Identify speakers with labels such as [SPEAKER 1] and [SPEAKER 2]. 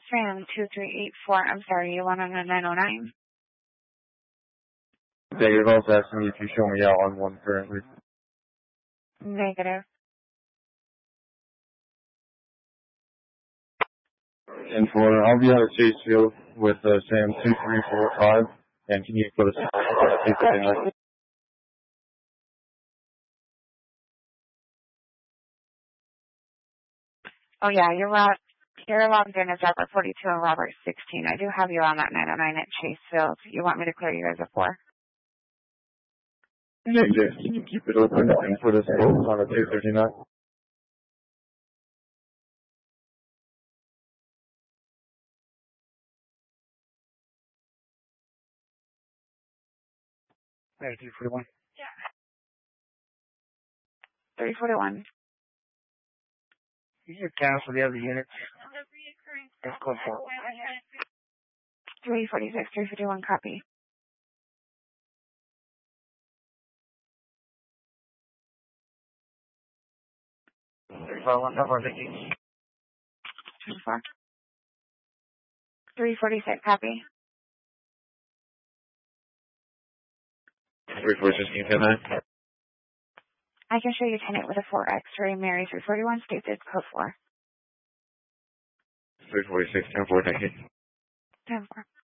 [SPEAKER 1] Sam 2384. I'm sorry, you want on a 909?
[SPEAKER 2] Negative. I was asking if you show me out on one currently.
[SPEAKER 1] Negative.
[SPEAKER 2] And I'll be out at Chase Field with Sam 2345. And can you put us on?
[SPEAKER 1] Oh yeah, you're logged in as Robert 42 and Robert 16. I do have you on that 909 at Chase Field. You want me to clear you as a 4?
[SPEAKER 2] Yeah, can you keep it open and put us both on a 239?
[SPEAKER 3] Hey, 341.
[SPEAKER 1] Yeah. 341.
[SPEAKER 3] You should cancel the other units. Let's go for it.
[SPEAKER 1] 346, 351, copy.
[SPEAKER 3] Number
[SPEAKER 1] 24. 346, copy.
[SPEAKER 2] 346, can I?
[SPEAKER 1] I can show you tenant with a 4 X-ray, Mary 341, state it's code 4.
[SPEAKER 2] 346, 10-4, thank you.
[SPEAKER 1] 10-4.